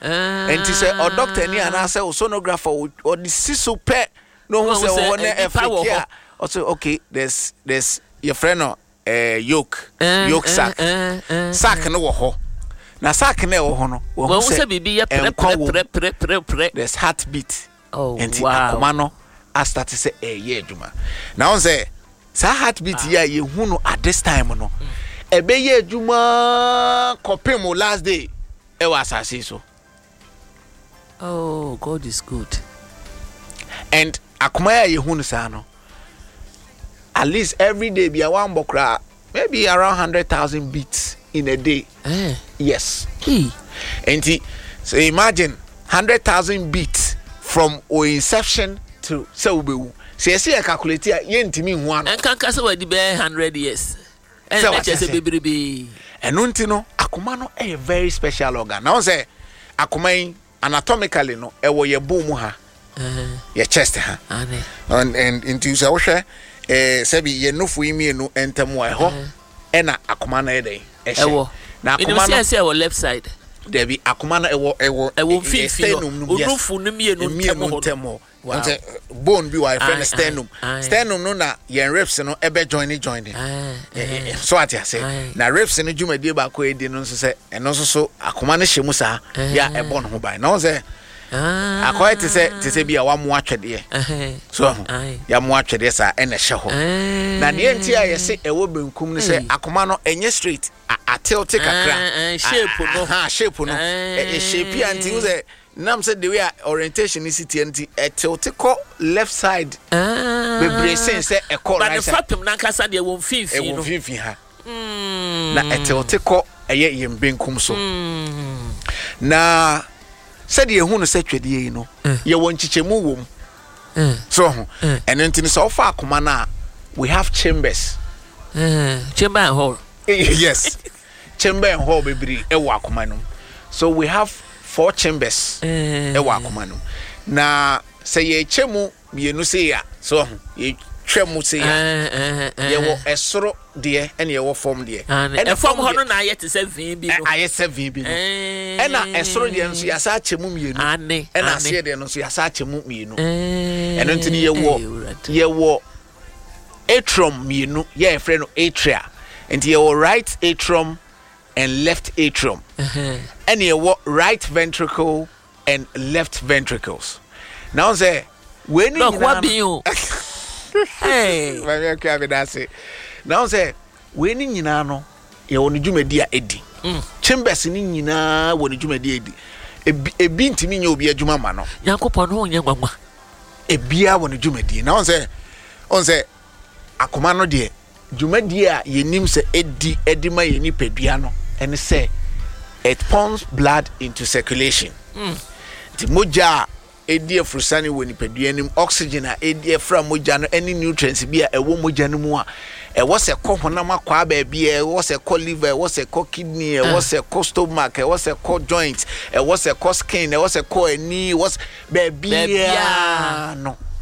enti say or doctor ni ana say sonographer or the siso pe no who say one Africa also okay there's your friend yoke sack no wo ho na sack na wo ho no wo say bibi ya pre there's heartbeat enti akoma no I start to say ye adwuma now say sa heartbeat ya ye hu no at this time no ebe ye adwuma kopem last day e was asase so. Oh, God is good. And akoma ya ye hu no sa no at least every day be a one bokra maybe around 100,000 beats in a day. Yes. And so imagine 100,000 beats from inception to so we say calculate here ntimi hu ano. En kan kase we di be 100 years. En say bebrebe. Enunti no akoma no a very special organ. Now say akoma anatomically no e wo ye bone mu ha. Your chest ha. And into say wo hwe sebi ye nufu imienu entemu ho ena akoma na ede ewo na akoma no say left side there be akoma na ewo sternum nufu no mienu ntemu bone bi wa friend sternum no na yen ribs no ebe join so at ya say na ribs no dwumadi ba ko edi no so say eno so akoma no hyemu sa ya ebo no ho bai na say akoy te say bia wa mo atwede so ya mo atwede sa ene hye ho na de enti a ye se ewo benkum ne say akoma no enye straight atilte kakra shape no shape anti wo say nam say the way orientation is enti atilte ko left side be bracing say e ko right side but the fatum na kasa de won fifi no fifi ha na atilte ko eye yem benkum so na said ye hu no setwede yi no ye won chichemu wom so and enti so far akoma na we have chambers chamber and hall yes chamber and hall bebri e wa akoma no so we have 4 chambers e wa akoma no na say ye chemu bienu say ya so ye twemu say ya ye wo esoro de ene ye wo form de ene form ho no na ye te 7 bi no aye 7 bi no ena esoro de nso ya sa chemu mienu ena ase de no so ya sa chemu mienu eno ntini ye wo atrium mienu ye frɛ no atria enti ye wo right atrium and left atrium and ye wo right ventricle and left ventricles now say when you hey my okay that's it now say when ni nyina no ye woni dwumadi a edi chambers ni nyina woni dwumadi edi ebi ntimi nya obi adwuma ma no yakopon ho nya gwagwa ebia woni dwumadi now say on say akoma no de dwumadi a yenim se edi ma ye nipadua no ene say it pumps blood into circulation the moja edi efrusani woni padua nim oxygen a edi efra moja no any nutrients bi a ewo moja no mu a ewo se ko honam akwa ba bia ewo se ko liver ewo se ko kidney ewo se ko stomach ewo se ko joint ewo se ko skin ewo se ko ani ewo ba bia no